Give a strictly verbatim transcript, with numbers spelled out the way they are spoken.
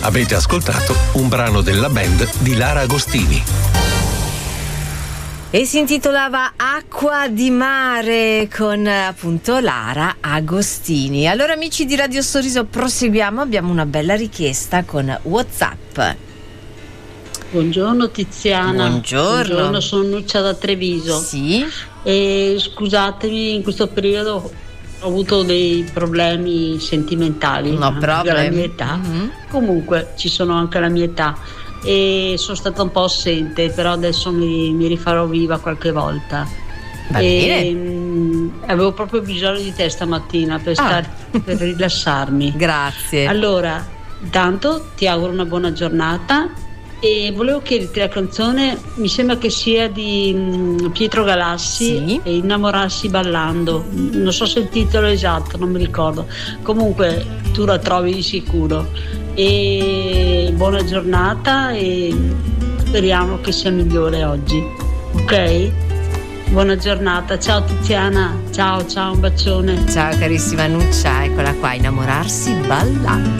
Avete ascoltato un brano della band di Lara Agostini. E si intitolava Acqua di mare con appunto Lara Agostini. Allora amici di Radio Sorriso, proseguiamo, abbiamo una bella richiesta con WhatsApp. Buongiorno Tiziana. Buongiorno. Buongiorno, sono Nuccia da Treviso. Sì. E scusatemi, in questo periodo ho avuto dei problemi sentimentali, No anche problem. alla mia età. Mm-hmm. Comunque ci sono anche alla mia età e sono stata un po' assente, però adesso mi, mi rifarò viva qualche volta. Va e, mh, avevo proprio bisogno di te stamattina per, Ah. star, per rilassarmi. Grazie. Allora, intanto ti auguro una buona giornata e volevo chiederti la canzone, mi sembra che sia di mh, Pietro Galassi, Sì. e Innamorarsi ballando, non so se il titolo esatto, non mi ricordo, comunque tu la trovi di sicuro. E buona giornata e speriamo che sia migliore oggi, ok? Buona giornata, ciao Tiziana, ciao ciao, un bacione. Ciao carissima Nuccia, eccola qua, Innamorarsi ballando.